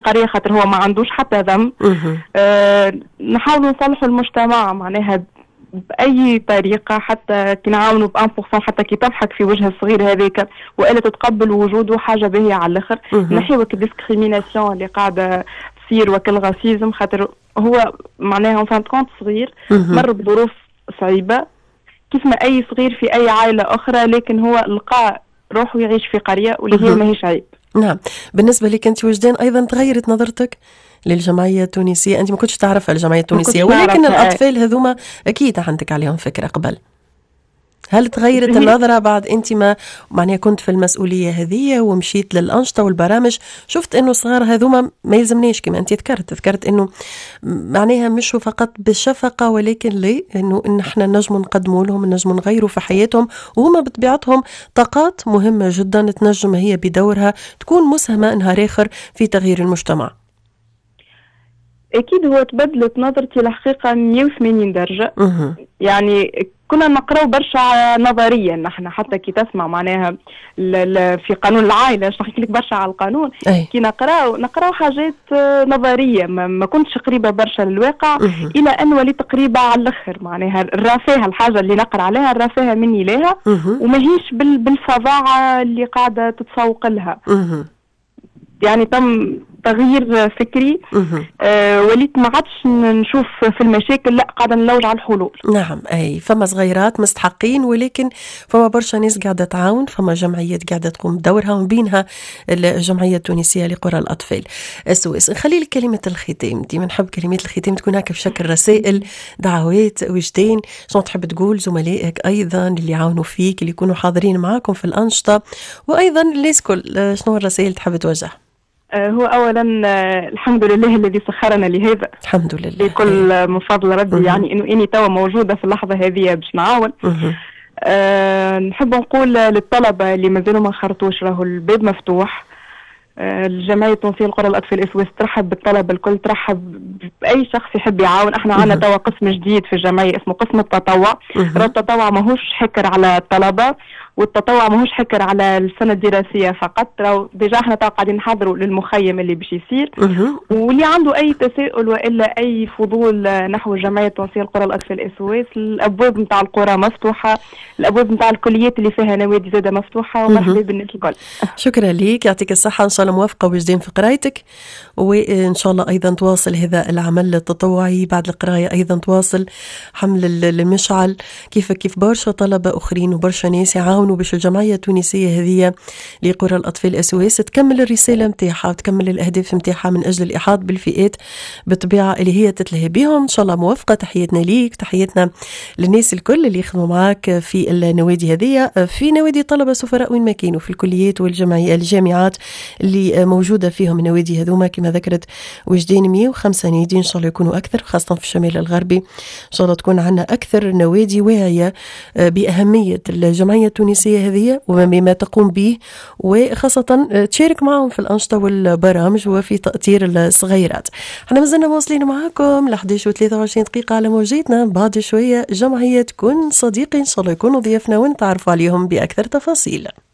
القرية خاطر هو ما عندوش حتى ذنب. نحاولوا نصلحوا المجتمع معناها بأي طريقة، حتى كي نعاونوا ب1% حتى كي تضحك في وجه الصغير هذاك وإلا تتقبل وجوده حاجة باهية على الآخر. نحيوا الديسكريميناسيون اللي قاعدة تصير وكل غاسيزم، خاطر هو معناها فان كونت صغير مر بظروف صعيبة كيف ما أي صغير في أي عائلة أخرى، لكن هو لقى روحه يعيش في قرية واللي هي ماهيش عيب. نعم. بالنسبة لك أنت وجدان أيضا تغيرت نظرتك للجمعية التونسية؟ أنت ما كنتش تعرف الجمعية التونسية، ولكن الأطفال هذوما أكيد عندك عليهم فكرة قبل. هل تغيرت النظرة بعد أنت ما معناها كنت في المسؤولية هذه ومشيت للأنشطة والبرامج، شفت إنه صغار هذوما ما يلزمناش كما أنت ذكرت إنه معناها مش فقط بالشفقة ولكن ليه إنه إحنا نجم نقدموا لهم، نجم نغيروا في حياتهم، وهما بطبيعتهم طاقات مهمة جدا تنجم هي بدورها تكون مسهمة نهار آخر في تغيير المجتمع. أكيد هو تبدلت نظرتي الحقيقة 180 درجة. يعني كنا نقرأ برشا نظريا نحن، حتى كي تسمع معناها في قانون العائلة نحكي لك برشا على القانون. كي نقرأ حاجات نظرية ما كنتش قريبة برشا للواقع، إلى أن وليت قريبة على الآخر. معناها الرافاهة الحاجة اللي نقرأ عليها الرافاهة مني لها، وماهيش بالفظاعة اللي قاعدة تتسوق لها. يعني تم تغيير فكري. وليت ما عادش نشوف في المشاكل، لا قاعدة نلوج على الحلول. نعم، أي فما صغيرات مستحقين، ولكن فما برشا ناس قاعدة تعاون، فما جمعيات قاعدة تقوم بدورها، ومن بينها الجمعية التونسية لقرى الأطفال SOS. نخلي لك كلمة الختام، ديما نحب كلمات الختام تكون هكا بشكل رسائل، دعوات، وجدان. شنو تحب تقول زملائك أيضا اللي يعاونوا فيك، اللي يكونوا حاضرين معاكم في الأنشطة، وأيضا الناس كل شنو الرسائل تحب توجه؟ هو أولا الحمد لله الذي سخرنا لهذا، الحمد لله بكل من فضل ربي. يعني إنه إني توا موجودة في اللحظة هذه باش نعاون. نحب نقول للطلبة اللي مازالوا ما خرطوش راهو الباب مفتوح. الجمعية التونسية لقرى الأطفال SOS ترحب بالطلبة الكل، ترحب بأي شخص يحب يعاون. احنا عنا توا قسم جديد في الجمعية اسمه قسم التطوع. التطوع ماهوش حكر على الطلبة، والتطوع ماهوش حكر على السنة الدراسية فقط. ديجا احنا قاعدين نحضروا للمخيم اللي باش يصير. واللي عنده أي تساؤل وإلا أي فضول نحو الجمعية التونسية لقرى الأطفال SOS، الأبواب نتاع القرى مفتوحة، الأبواب نتاع الكليات اللي فيها نوادي زادة مفتوحة، ومرحبا بالناس الكل. شكرا لك، يعطيك الصحة، إن شاء الله موافقة وجدين في قرايتك، وإن شاء الله أيضا تواصل هذا العمل التطوعي بعد القراية، أيضا تواصل حمل المشعل كيف برشا طلبة أخرين وبرشا ناس يعاونوا باش الجمعية التونسية هذه لقرى الأطفال SOS تكمل الرسالة متاعها وتكمل الأهداف متاعها من أجل الإحاط بالفئات بالطبيعة اللي هي تتلهي بهم. إن شاء الله موافقة. تحياتنا ليك، تحياتنا للناس الكل اللي يخدموا معاك في النوادي هذه، في نوادي طلبة سفراء وين ما كانوا، في الكليات والجامعات اللي موجودة فيهم النوادي هذوما كما ذكرت وجدين. 105 نادي إن شاء الله يكونوا أكثر، خاصة في الشمال الغربي. إن شاء الله تكون عنا أكثر نوادي واعية بأهمية الجمعية التونسية هذه وبما تقوم به، وخاصة تشارك معهم في الأنشطة والبرامج وفي تأطير الصغيرات. احنا مازلنا مواصلين معاكم ل 11:23 دقيقة على موجتنا. بعد شوية جمعية كن صديقي إن شاء الله يكونوا ضيافنا ونتعرفوا عليهم بأكثر تفاصيل.